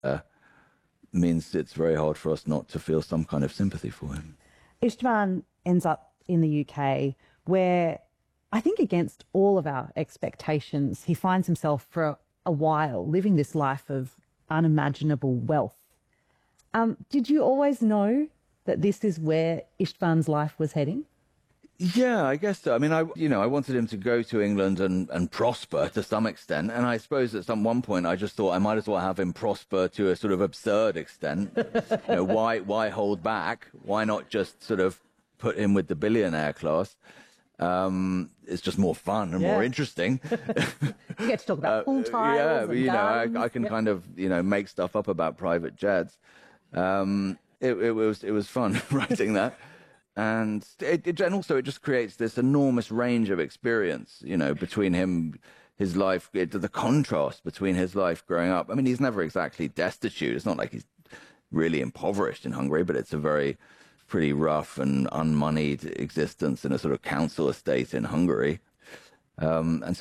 means it's very hard for us not to feel some kind of sympathy for him. Istvan ends up in the UK where, I think against all of our expectations, he finds himself for a while living this life of unimaginable wealth. Did you always know that this is where Istvan's life was heading? Yeah, I guess so. I mean, I wanted him to go to England and prosper to some extent. And I suppose at one point I just thought I might as well have him prosper to a sort of absurd extent. Why hold back? Why not just sort of put him with the billionaire class? It's just more fun and more interesting. You get to talk about pool tiles and gardens. I can kind of, make stuff up about private jets. It was fun writing that. And also it just creates this enormous range of experience, between him, his life, the contrast between his life growing up. I mean, he's never exactly destitute. It's not like he's really impoverished in Hungary, but it's a pretty rough and unmoneyed existence in a sort of council estate in Hungary. And so